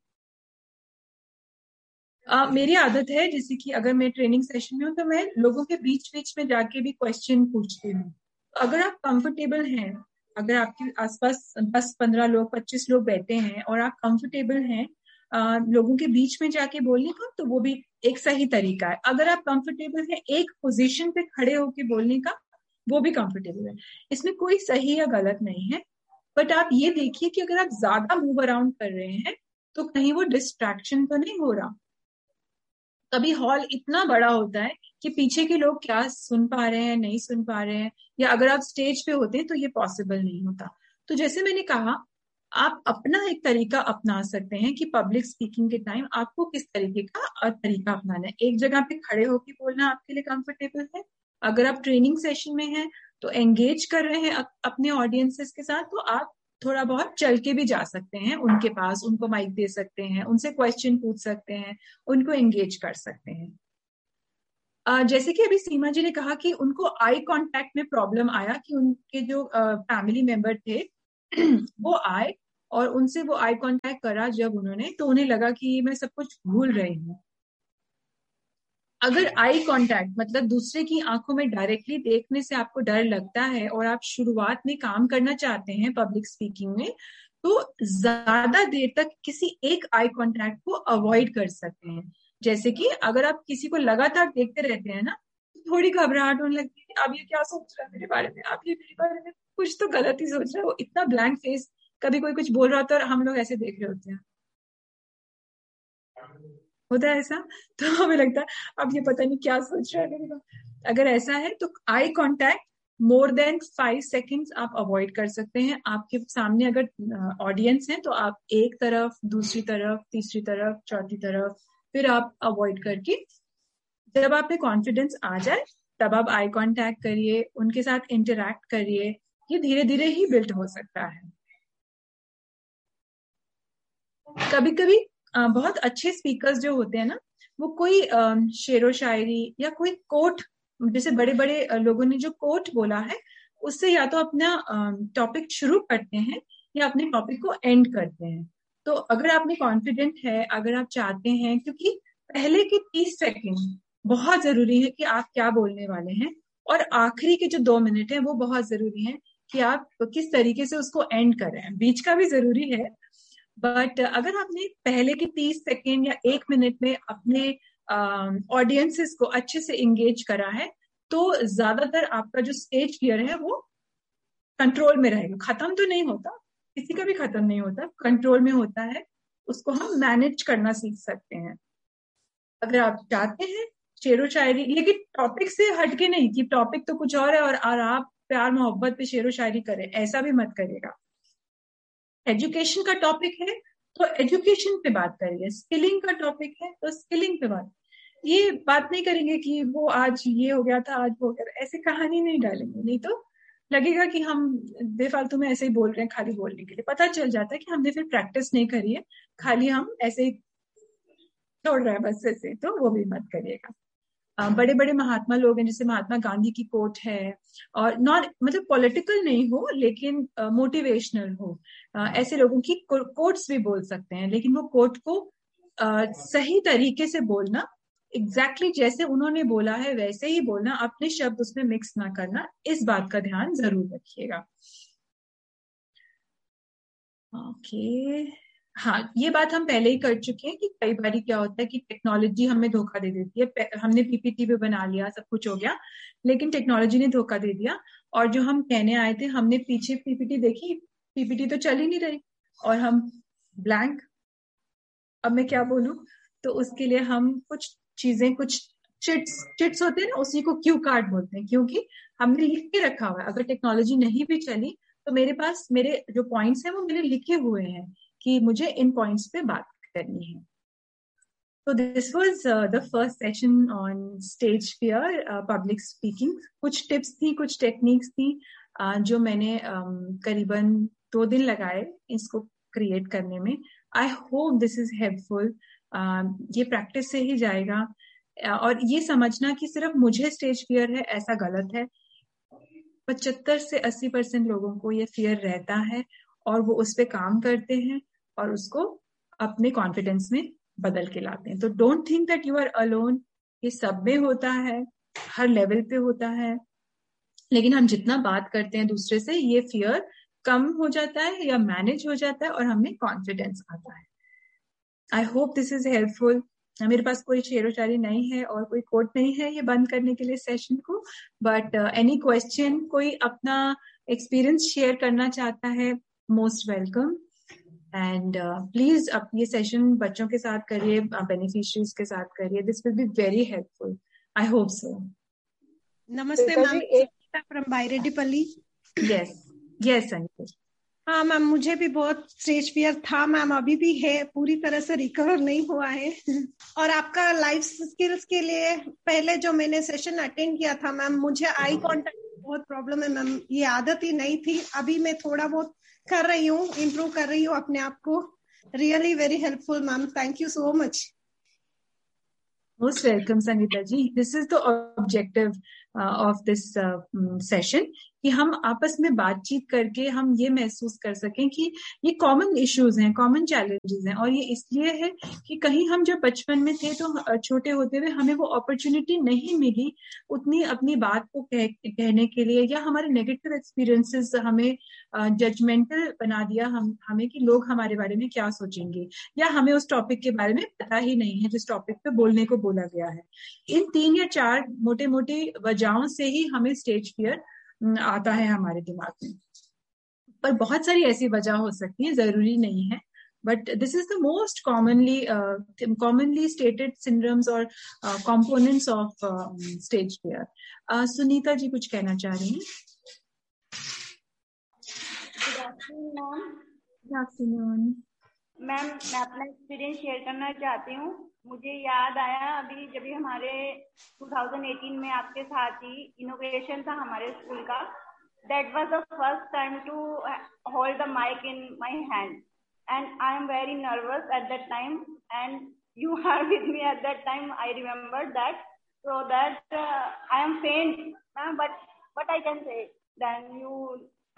Uh, मेरी आदत है जैसे कि अगर मैं ट्रेनिंग सेशन में हूँ तो मैं लोगों के बीच बीच में जाके भी क्वेश्चन पूछती हूँ। तो अगर आप कंफर्टेबल हैं, अगर आपके आसपास दस पंद्रह लोग पच्चीस लोग बैठे हैं और आप कंफर्टेबल हैं uh, लोगों के बीच में जाके बोलने का, तो वो भी एक सही तरीका है। अगर आप कंफर्टेबल हैं एक पोजीशन पे खड़े होके बोलने का, वो भी कंफर्टेबल है, इसमें कोई सही या गलत नहीं है। बट आप ये देखिए कि अगर आप ज्यादा मूव अराउंड कर रहे हैं तो कहीं वो डिस्ट्रैक्शन तो नहीं हो रहा। कभी हॉल इतना बड़ा होता है कि पीछे के लोग क्या सुन पा रहे हैं, नहीं सुन पा रहे हैं, या अगर आप स्टेज पे होते हैं तो ये पॉसिबल नहीं होता। तो जैसे मैंने कहा, आप अपना एक तरीका अपना सकते हैं कि पब्लिक स्पीकिंग के टाइम आपको किस तरीके का तरीका अपनाना है। एक जगह पे खड़े होकर बोलना आपके लिए कंफर्टेबल है। अगर आप ट्रेनिंग सेशन में हैं तो एंगेज कर रहे हैं अपने ऑडियंसेस के साथ, तो आप थोड़ा बहुत चल के भी जा सकते हैं उनके पास, उनको माइक दे सकते हैं, उनसे क्वेश्चन पूछ सकते हैं, उनको एंगेज कर सकते हैं। uh, जैसे कि अभी सीमा जी ने कहा कि उनको आई कांटेक्ट में प्रॉब्लम आया, कि उनके जो फैमिली uh, मेंबर थे वो आए और उनसे वो आई कांटेक्ट करा जब उन्होंने, तो उन्हें लगा कि मैं सब कुछ भूल रही हूँ। अगर आई कांटेक्ट मतलब दूसरे की आंखों में डायरेक्टली देखने से आपको डर लगता है और आप शुरुआत में काम करना चाहते हैं पब्लिक स्पीकिंग में, तो ज्यादा देर तक किसी एक आई कांटेक्ट को अवॉइड कर सकते हैं। जैसे कि अगर आप किसी को लगातार देखते रहते हैं ना, तो थोड़ी घबराहट होने लगती है, अब ये क्या सोच रहा है मेरे बारे में, अब ये मेरे बारे में कुछ तो गलत ही सोच रहा है। वो इतना ब्लैंक फेस, कभी कोई कुछ बोल रहा होता है और हम लोग ऐसे देख रहे होते हैं, होता है ऐसा, तो हमें लगता है अब ये पता नहीं क्या सोच रहा है मेरे बारे। अगर ऐसा है तो eye contact more than five seconds आप अवॉइड कर सकते हैं। आपके सामने अगर ऑडियंस है तो आप एक तरफ, दूसरी तरफ, तीसरी तरफ, चौथी तरफ, फिर आप अवॉइड करके जब आप में कॉन्फिडेंस आ जाए तब आप आई कांटेक्ट करिए, उनके साथ इंटरैक्ट करिए। ये धीरे धीरे ही बिल्ड हो सकता है। कभी कभी बहुत अच्छे स्पीकर्स जो होते हैं ना, वो कोई शेरो शायरी या कोई कोट, जैसे बड़े बड़े लोगों ने जो कोट बोला है उससे या तो अपना टॉपिक शुरू करते हैं या अपने टॉपिक को एंड करते हैं। तो अगर आप में कॉन्फिडेंट है, अगर आप चाहते हैं, क्योंकि पहले के तीस सेकंड बहुत जरूरी है कि आप क्या बोलने वाले हैं, और आखिरी के जो दो मिनट है वो बहुत जरूरी है कि आप किस तरीके से उसको एंड कर रहे हैं। बीच का भी जरूरी है, बट अगर आपने पहले के तीस सेकेंड या एक मिनट में अपने ऑडियंसेस uh, को अच्छे से इंगेज करा है, तो ज्यादातर आपका जो स्टेज फियर है वो कंट्रोल में रहेगा। खत्म तो नहीं होता, किसी का भी खत्म नहीं होता, कंट्रोल में होता है। उसको हम मैनेज करना सीख सकते हैं। अगर आप चाहते हैं शेरो शायरी, लेकिन टॉपिक से हटके नहीं कि टॉपिक तो कुछ और है और, और आप प्यार मोहब्बत पे शेरो शायरी करें, ऐसा भी मत करिएगा। एजुकेशन का टॉपिक है तो एजुकेशन पे बात करिए, स्किलिंग का टॉपिक है तो स्किलिंग पे बात। ये बात नहीं करेंगे कि वो आज ये हो गया था, आज वो हो गया, ऐसे कहानी नहीं डालेंगे, नहीं तो लगेगा कि हम बेफालतू में ऐसे ही बोल रहे हैं खाली बोलने के लिए। पता चल जाता है कि हमने फिर प्रैक्टिस नहीं करी है, खाली हम ऐसे ही छोड़ रहे हैं बस ऐसे, तो वो भी मत करिएगा। बड़े बड़े महात्मा लोग हैं, जैसे महात्मा गांधी की कोट है, और नॉन मतलब पॉलिटिकल नहीं हो लेकिन मोटिवेशनल हो, आ, ऐसे लोगों की कोट्स भी बोल सकते हैं, लेकिन वो कोट को आ, सही तरीके से बोलना, एग्जैक्टली exactly जैसे उन्होंने बोला है वैसे ही बोलना, अपने शब्द उसमें मिक्स ना करना, इस बात का ध्यान जरूर रखिएगा। Okay okay. हाँ, ये बात हम पहले ही कर चुके हैं कि कई बार क्या होता है कि टेक्नोलॉजी हमें धोखा दे देती है। हमने पीपीटी भी बना लिया, सब कुछ हो गया, लेकिन टेक्नोलॉजी ने धोखा दे दिया, और जो हम कहने आए थे हमने पीछे पीपीटी देखी, पीपीटी तो चल ही नहीं रही और हम ब्लैंक, अब मैं क्या बोलूं। तो उसके लिए हम कुछ चीजें, कुछ चिट्स चिट्स होते हैं ना, उसी को क्यू कार्ड बोलते हैं, क्योंकि हमने लिख के रखा हुआ है। अगर टेक्नोलॉजी नहीं भी चली तो मेरे पास मेरे जो पॉइंट्स हैं वो मेरे लिखे हुए हैं कि मुझे इन पॉइंट्स पे बात करनी है। तो this was the first session on stage fear, public speaking. कुछ टिप्स थी, कुछ टेक्निक्स थी uh, जो मैंने um, करीबन दो दिन लगाए इसको क्रिएट करने में। I hope this is helpful. ये प्रैक्टिस से ही जाएगा, uh, और ये समझना कि सिर्फ मुझे स्टेज फियर है ऐसा गलत है। पचहत्तर से अस्सी परसेंट लोगों को ये फियर रहता है और वो उस पर काम करते हैं और उसको अपने कॉन्फिडेंस में बदल के लाते हैं। तो don't think that you are alone, ये सब में होता है, हर लेवल पे होता है, लेकिन हम जितना बात करते हैं दूसरे से, ये फियर कम हो जाता है या मैनेज हो जाता है और हमें कॉन्फिडेंस आता है। I hope this is helpful. मेरे पास कोई शेरो शायरी नहीं है और कोई कोट नहीं है ये बंद करने के लिए सेशन को, बट एनी क्वेश्चन, कोई अपना एक्सपीरियंस शेयर करना चाहता है, मोस्ट वेलकम। एंड प्लीज आप ये सेशन बच्चों के साथ करिए, बेनिफिशियरीज के साथ करिए, this will be very helpful. I hope so.
नमस्ते मैम, फ्रॉम बायरेड्डीपल्ली।
यस यस अंकित।
हाँ मैम, मुझे भी बहुत स्टेज फियर था मैम, अभी भी है, पूरी तरह से रिकवर नहीं हुआ है। और आपका लाइफ स्किल्स के लिए पहले जो मैंने सेशन अटेंड किया था मैम, मुझे आई कांटेक्ट बहुत प्रॉब्लम है मैम, ये आदत ही नहीं थी। अभी मैं थोड़ा बहुत कर रही हूँ, इम्प्रूव कर रही हूँ अपने आप को। Really very helpful ma'am, thank you so much.
Most welcome, Sangeeta ji. This is the objective uh, of this uh, session कि हम आपस में बातचीत करके हम ये महसूस कर सकें कि ये कॉमन इश्यूज हैं, कॉमन चैलेंजेस हैं, और ये इसलिए है कि कहीं हम जब बचपन में थे तो छोटे होते हुए हमें वो अपॉर्चुनिटी नहीं मिली उतनी अपनी बात को कह, कहने के लिए, या हमारे नेगेटिव एक्सपीरियंसेस हमें जजमेंटल uh, बना दिया हम हमें कि लोग हमारे बारे में क्या सोचेंगे, या हमें उस टॉपिक के बारे में पता ही नहीं है जिस टॉपिक पे बोलने को बोला गया है। इन तीन या चार मोटे मोटे वजहों से ही हमें स्टेज फियर आता है हमारे दिमाग में, पर बहुत सारी ऐसी वजह हो सकती है, जरूरी नहीं है, but this is the most commonly commonly stated syndromes और components of stage fear. Sunita ji कुछ कहना चाह रही हैं? गुड आफ्टरनून
मैम, मैं अपना एक्सपीरियंस शेयर करना चाहती हूँ। मुझे याद आया अभी जब भी हमारे दो हज़ार अठारह में आपके साथ ही इनोग्रेशन था हमारे स्कूल का। That was the first time to hold the mic in my hand and I am very nervous at that time and you are with me at that time. I remember that, so that I am फेंट but but I can say then you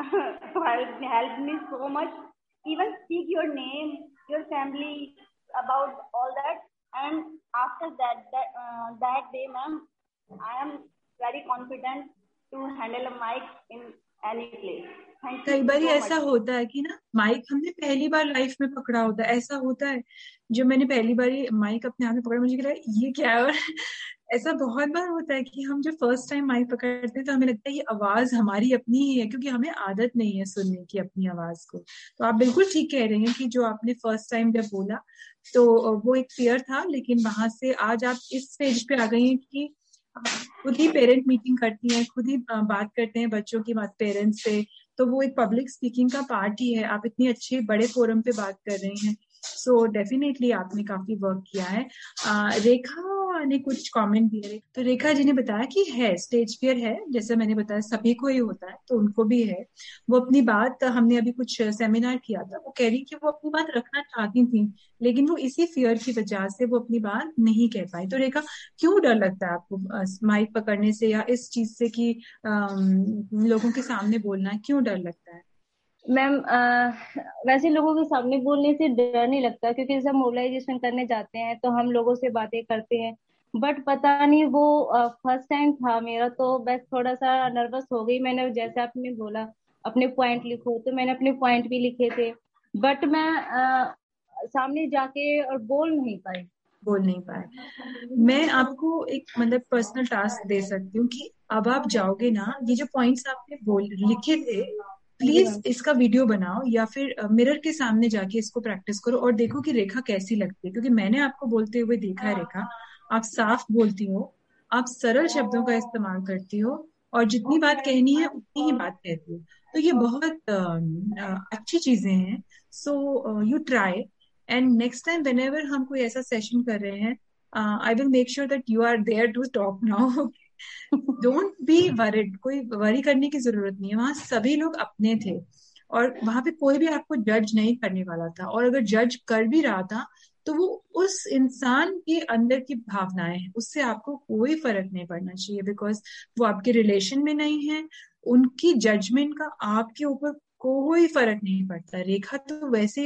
helped me so much, even speak your name, your family, about all that. And after that that, uh, that day, ma'am, I am very confident to handle a mic in any place.
कई बार ऐसा होता है कि ना mic हमने पहली बार life में पकड़ा होता है, ऐसा होता है जब मैंने पहली बार माइक अपने हाथ में पकड़ा मुझे लगा ये क्या है, और ऐसा बहुत बार होता है कि हम जब फर्स्ट टाइम माइक पकड़ते हैं तो हमें लगता है ये आवाज हमारी अपनी ही है, क्योंकि हमें आदत नहीं है सुनने की अपनी आवाज को। तो आप बिल्कुल ठीक कह रहे हैं कि जो आपने फर्स्ट टाइम जब बोला तो वो एक फियर था, लेकिन वहां से आज आप इस स्टेज पे आ गई हैं कि खुद ही पेरेंट मीटिंग करती हैं, खुद ही बात करते हैं बच्चों की बात पेरेंट्स से, तो वो एक पब्लिक स्पीकिंग का पार्ट ही है। आप इतनी अच्छे बड़े फोरम पे बात कर रही हैं, सो डेफिनेटली आपने काफी वर्क किया है। आ, रेखा ने कुछ कमेंट दिए, तो रेखा जी ने बताया कि है स्टेज फियर है, जैसे मैंने बताया सभी को ही होता है, तो उनको भी है। वो अपनी बात, हमने अभी कुछ सेमिनार किया था, वो कह रही कि वो अपनी बात रखना चाहती थी लेकिन वो इसी फियर की वजह से वो अपनी बात नहीं कह पाई। तो रेखा, क्यों डर लगता है आपको माइक पकड़ने से या इस चीज से कि लोगों के सामने बोलना, क्यों डर लगता है?
मैम, वैसे लोगों के सामने बोलने से डर नहीं लगता, क्योंकि जब मोबिलाइजेशन करने जाते हैं तो हम लोगों से बातें करते हैं, बट पता नहीं वो फर्स्ट टाइम था मेरा, तो बस थोड़ा सा नर्वस हो गई। मैंने जैसे आपने बोला अपने पॉइंट लिखो, तो मैंने अपने पॉइंट भी लिखे थे, बट मैं आ, सामने जाके और बोल नहीं पाई
बोल नहीं पाए मैं आपको एक मतलब पर्सनल टास्क दे सकती हूँ कि अब आप जाओगे ना, ये जो पॉइंट्स आपने बोल लिखे थे, प्लीज इसका वीडियो बनाओ या फिर मिरर के सामने जाके इसको प्रैक्टिस करो और देखो कि रेखा कैसी लगती है, क्योंकि मैंने आपको बोलते हुए देखा है रेखा, आप साफ बोलती हो, आप सरल शब्दों का इस्तेमाल करती हो और जितनी बात कहनी है उतनी ही बात कहती हो, तो ये बहुत अच्छी चीजें हैं। So you try, and next time whenever हम कोई ऐसा सेशन कर रहे हैं, I will make sure that you are there to talk now. Don't be worried, कोई वरी करने की जरूरत नहीं है, वहां सभी लोग अपने थे और वहां पे कोई भी आपको जज नहीं करने वाला था, और अगर जज कर भी रहा था तो वो उस इंसान के अंदर की भावनाएं हैं, उससे आपको कोई फर्क नहीं पड़ना चाहिए, बिकॉज वो आपके रिलेशन में नहीं है, उनकी जजमेंट का आपके ऊपर कोई फर्क नहीं पड़ता। रेखा तो वैसे ही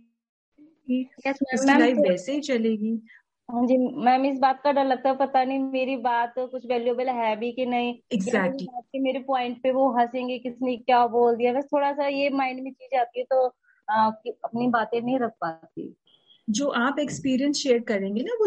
रहेगी, उसकी लाइफ वैसे ही चलेगी।
हाँ जी मैम, इस बात का डर लगता है पता नहीं मेरी बात तो कुछ वैल्यूएबल है भी कि नहीं,
एग्जैक्टली
exactly. मेरे पॉइंट पे वो हंसेंगे किसने क्या बोल दिया, बस थोड़ा सा ये माइंड में चीज आती है, तो आ, अपनी बातें नहीं रख पाती।
जो आप एक्सपीरियंस शेयर करेंगे ना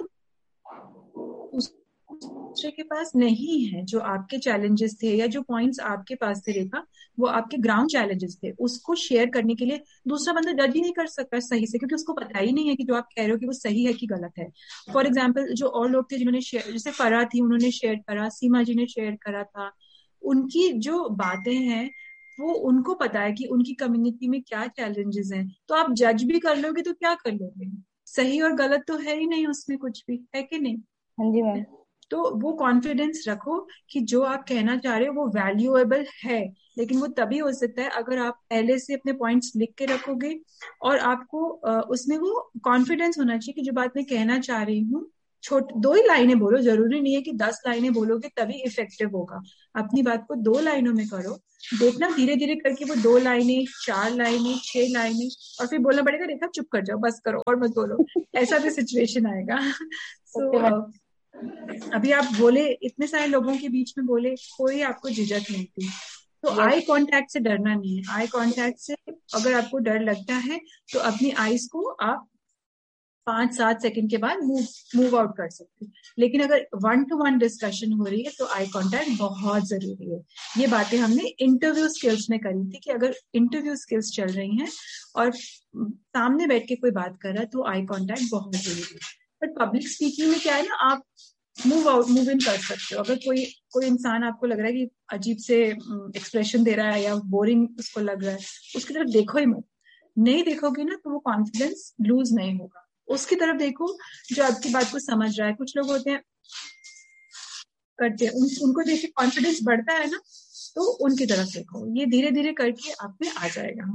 वो दूसरे के पास नहीं है, जो आपके चैलेंजेस थे या जो पॉइंट्स आपके पास थे रेखा, वो आपके ग्राउंड चैलेंजेस थे, उसको शेयर करने के लिए दूसरा बंदा जज ही नहीं कर सकता सही से, क्योंकि उसको पता ही नहीं है कि जो आप कह रहे हो कि वो सही है कि गलत है। फॉर एग्जाम्पल जो और लोग थे जिन्होंने शेयर, जैसे फरा थी उन्होंने शेयर करा, सीमा जी ने शेयर करा था, उनकी जो बातें हैं वो उनको पता है कि उनकी कम्युनिटी में क्या चैलेंजेस हैं, तो आप जज भी कर लोगे तो क्या कर लोगे, सही और गलत तो है ही नहीं उसमें कुछ भी, है कि नहीं?
हाँ जी मैम।
तो वो कॉन्फिडेंस रखो कि जो आप कहना चाह रहे हो वो वैल्यूएबल है, लेकिन वो तभी हो सकता है अगर आप पहले से अपने पॉइंट्स लिख के रखोगे और आपको उसमें वो कॉन्फिडेंस होना चाहिए कि जो बात मैं कहना चाह रही हूँ छोट दो ही लाइनें बोलो, जरूरी नहीं है कि दस लाइनें बोलोगे तभी इफेक्टिव होगा। अपनी बात को दो लाइनों में करो, देखना धीरे धीरे करके वो दो लाइनें, चार लाइनें, छह लाइनें, और फिर बोलना पड़ेगा रेखा चुप कर जाओ, बस करो और मत बोलो, ऐसा भी सिचुएशन आएगा। सो so, अभी आप बोले, इतने सारे लोगों के बीच में बोले, कोई आपको झिझक नहीं थी, तो yes. आई कांटेक्ट से डरना नहीं है। आई कांटेक्ट से अगर आपको डर लगता है तो अपनी आईज को आप पांच सात सेकंड के बाद मूव मूव आउट कर सकते हैं, लेकिन अगर वन टू वन डिस्कशन हो रही है तो आई कांटेक्ट बहुत जरूरी है। ये बातें हमने इंटरव्यू स्किल्स में करी थी कि अगर इंटरव्यू स्किल्स चल रही हैं और सामने बैठ के कोई बात कर रहा है तो आई कांटेक्ट बहुत जरूरी है। बट पब्लिक स्पीकिंग में क्या है ना, आप मूव आउट मूव इन कर सकते हो। अगर कोई कोई इंसान आपको लग रहा है कि अजीब से एक्सप्रेशन दे रहा है या बोरिंग उसको लग रहा है, उसकी तरफ देखो ही मत। नहीं देखोगे ना तो वो कॉन्फिडेंस लूज नहीं होगा। उसकी तरफ देखो जो आपकी बात को समझ रहा है। कुछ लोग होते हैं करते हैं, उन, उनको देख के कॉन्फिडेंस बढ़ता है ना, तो उनकी तरफ देखो। ये धीरे धीरे करके आप में आ जाएगा।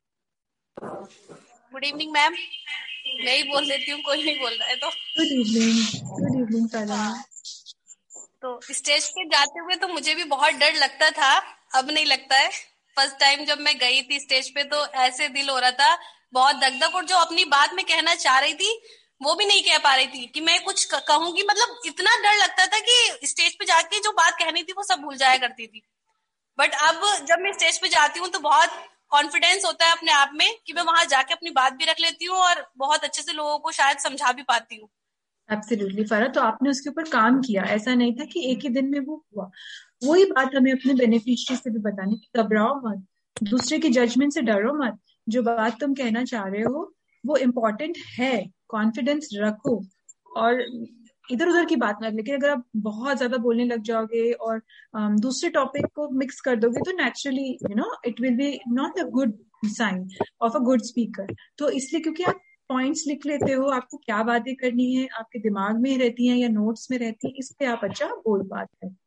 गुड इवनिंग मैम, मैं ही बोल देती हूँ, कोई नहीं बोल रहा है तो।
Good evening. गुड इवनिंग सारा।
तो स्टेज पे जाते हुए तो मुझे भी बहुत डर लगता था, अब नहीं लगता है। फर्स्ट टाइम जब मैं गई थी स्टेज पे तो ऐसे दिल हो रहा था, बहुत दगदग, और जो अपनी बात में कहना चाह रही थी वो भी नहीं कह पा रही थी कि मैं कुछ कहूंगी। मतलब इतना डर लगता था कि स्टेज पे जाके जो बात कहनी थी वो सब भूल जाया करती थी। बट अब जब मैं स्टेज पे जाती हूँ तो बहुत कॉन्फिडेंस होता है अपने आप में कि मैं वहां जाके अपनी बात भी रख लेती हूँ और बहुत अच्छे से लोगों को शायद समझा भी पाती हूँ।
एब्सोल्युटली फरा, तो आपने उसके ऊपर काम किया, ऐसा नहीं था कि एक ही दिन में वो हुआ। वही बात हमें अपने बेनिफिशियरी से भी बतानी कि घबराओ मत, दूसरे की जजमेंट से डरो मत। जो बात तुम कहना चाह रहे हो वो इम्पोर्टेंट है, कॉन्फिडेंस रखो और इधर उधर की बात मत। लेकिन अगर आप बहुत ज्यादा बोलने लग जाओगे और um, दूसरे टॉपिक को मिक्स कर दोगे तो naturally you know it will be not a good sign of a good speaker. तो इसलिए क्योंकि आप पॉइंट्स लिख लेते हो, आपको क्या बातें करनी है आपके दिमाग में रहती हैं या नोट्स में रहती हैं, इसलिए आप अच्छा बोल पाते हैं।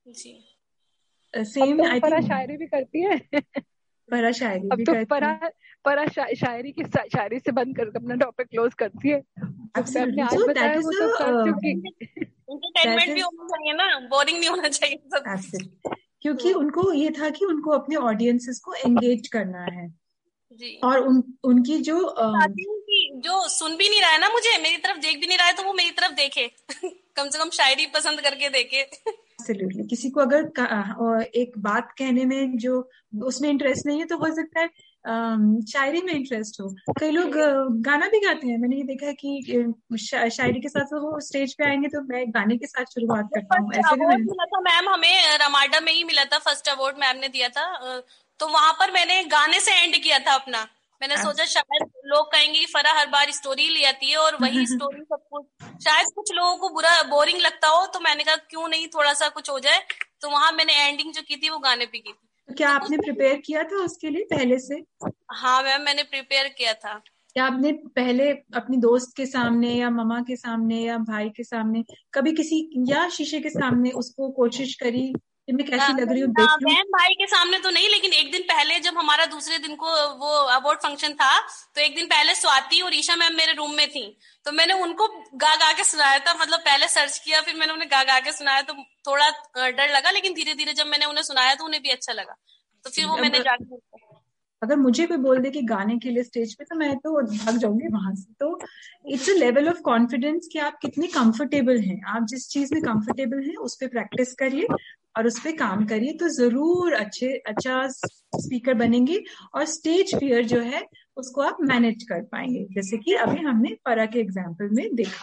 सेम आई
थिंक शायरी भी करती है।
परा शायरी
अब
भी
तो
करती
परा
है।
परा शा, शायरी की शायरी से बंद कर अपना टॉपिक क्लोज करती है। तो आपने आज
so
बताया वो तो कर चुकी।
एंटरटेनमेंट भी होना चाहिए ना, बोरिंग नहीं होना चाहिए सब।
क्योंकि उनको ये था कि उनको अपने ऑडियंसेस को एंगेज करना है
जी।
और उन उनकी जो
चाहती हूँ कि जो सुन भी नहीं रहा है ना, मुझे मेरी तरफ देख भी नहीं रहा है, तो वो मेरी तरफ देखे कम से कम शायरी पसंद करके देखे।
एब्सोल्युटली। किसी को अगर एक बात कहने में जो उसमें इंटरेस्ट नहीं है तो हो सकता है शायरी में इंटरेस्ट हो। कई लोग गाना भी गाते हैं, मैंने ये देखा है कि शायरी के साथ वो स्टेज पे आएंगे तो मैं गाने के साथ शुरुआत करता हूँ। ऐसे भी
अवार्ड मिला था मैम हमें, रमाडा में ही मिला था, फर्स्ट अवार्ड मैम ने दिया था, तो वहां पर मैंने गाने से एंड किया था अपना। मैंने सोचा शायद लोग कहेंगे कि फरा हर बार स्टोरी ले आती है और वही स्टोरी सब कुछ, शायद कुछ लोगों को बुरा बोरिंग लगता हो, तो मैंने कहा क्यों नहीं थोड़ा सा कुछ हो जाए, तो वहां मैंने एंडिंग जो की थी वो गाने पे की थी।
तो क्या आपने प्रिपेयर किया था उसके लिए पहले से?
हाँ मैम मैंने प्रिपेयर किया था।
क्या आपने पहले अपनी दोस्त के सामने या ममा के सामने या भाई के सामने कभी किसी या शीशे के सामने उसको कोशिश करी कि मैं कैसी लग रही हूँ देख लूं?
बहन भाई के सामने तो नहीं, लेकिन एक दिन पहले जब हमारा दूसरे दिन को वो अवार्ड फंक्शन था तो एक दिन पहले स्वाति और ईशा मैम मेरे रूम में थी, तो मैंने उनको गा गा के सुनाया था। मतलब पहले सर्च किया फिर मैंने उन्हें गा गा के सुनाया, तो थोड़ा डर लगा, लेकिन धीरे धीरे जब मैंने उन्हें सुनाया तो उन्हें भी अच्छा लगा, तो फिर वो मैंने जाके।
अगर मुझे कोई बोल दे कि गाने के लिए स्टेज पे, तो मैं तो भाग जाऊंगी वहां से। तो it's a level of confidence कि आप कितने कंफर्टेबल हैं। आप जिस चीज में कंफर्टेबल हैं उस पर प्रैक्टिस करिए और उस पर काम करिए, तो जरूर अच्छे अच्छा स्पीकर बनेंगे और स्टेज फियर जो है उसको आप मैनेज कर पाएंगे, जैसे कि अभी हमने परा के एग्जाम्पल में देखा।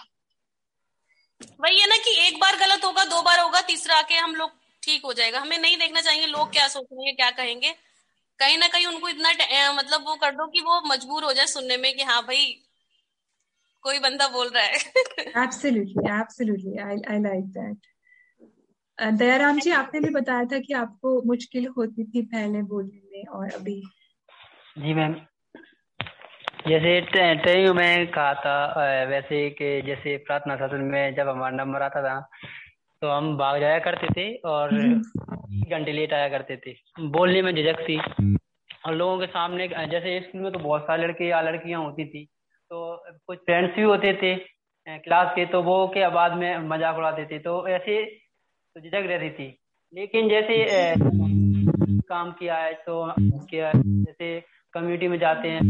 वही है ना कि एक बार गलत होगा, दो बार होगा, तीसरा आके हम लोग ठीक हो जाएगा। हमें नहीं देखना चाहिए लोग क्या सोचेंगे क्या कहेंगे, कहीं ना कहीं उनको इतना मतलब वो कर दो कि वो मजबूर हो जाए सुनने में कि हाँ भाई कोई बंदा बोल रहा है।
Absolutely absolutely I I like that. Dayaram जी, आपने भी बताया था कि आपको मुश्किल होती थी पहले बोलने में और अभी।
जी मैम, जैसे ट्रेनिंग में कहा था वैसे कि जैसे प्रार्थना सत्र में जब हमारा नंबर आता था तो हम भाग जाया करते थे और घंटे लेट आया करते थे। बोलने में झिझक थी और लोगों के सामने, जैसे स्कूल में तो बहुत सारे लड़के या लड़कियां होती थी, तो कुछ फ्रेंड्स भी होते थे क्लास के, तो वो के बाद में मजाक उड़ाते थे, तो ऐसे तो झिझक रहती थी। लेकिन जैसे ए, काम किया है तो किया है, जैसे कम्युनिटी में जाते हैं,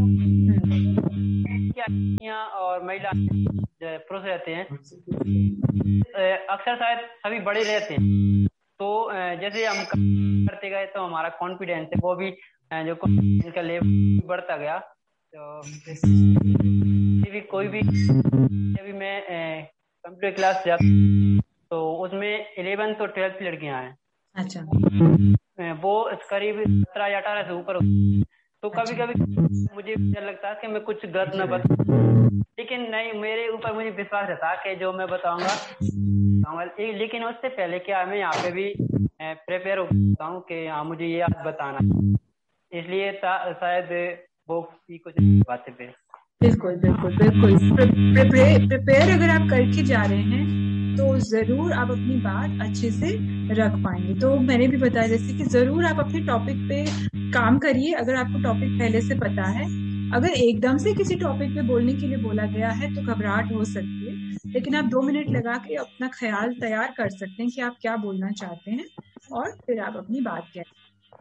क्या और महिला पुरुष रहते हैं, अक्सर शायद सभी बड़े रहते हैं, तो जैसे हम करते गए तो हमारा कॉन्फिडेंस है वो भी जो कॉन्फिडेंस का लेवल बढ़ता गया। तो भी कोई भी अभी मैं कंप्यूटर क्लास जाता तो उसमें इलेवन तो ट्वेल्थ लड़कियां हैं।
अच्छा।
वो करीब सत्रह या अठारह से ऊपर, तो कभी कभी मुझे डर लगता है कि मैं कुछ गलत न बताऊं, लेकिन नहीं, मेरे ऊपर मुझे विश्वास रहता कि जो मैं बताऊंगा। लेकिन उससे पहले क्या मैं यहाँ पे भी प्रिपेयर होता हूँ कि हाँ मुझे ये आज बताना, इसलिए शायद वो भी कुछ बातें पे।
बिल्कुल बिल्कुल बिल्कुल प्रिपेयर प्रिपेयर अगर आप करके जा रहे हैं तो जरूर आप अपनी बात अच्छे से रख पाएंगे। तो मैंने भी बताया जैसे कि जरूर आप अपने टॉपिक पे काम करिए अगर आपको टॉपिक पहले से पता है। अगर एकदम से किसी टॉपिक पे बोलने के लिए बोला गया है तो घबराहट हो सकती है, लेकिन आप दो मिनट लगा के अपना ख्याल तैयार कर सकते हैं कि आप क्या बोलना चाहते हैं और फिर आप अपनी बात कहें।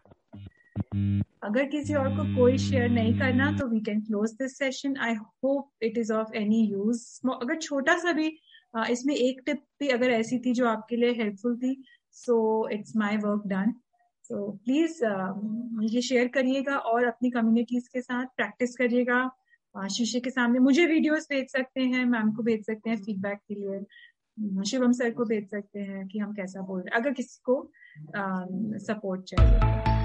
अगर किसी और को कोई शेयर नहीं करना तो we can close this session. I hope it is of any use. अगर छोटा सा भी इसमें एक टिप भी अगर ऐसी थी जो आपके लिए हेल्पफुल थी, so it's my work done. So please मुझे शेयर करिएगा और अपनी कम्युनिटीज के साथ प्रैक्टिस करिएगा। शीशे के सामने मुझे वीडियोस भेज सकते हैं, मैम को भेज सकते हैं फीडबैक के लिए, शिवम सर को भेज सकते हैं कि हम कैसा बोल रहे हैं अगर किसी को सपोर्ट चाहिए।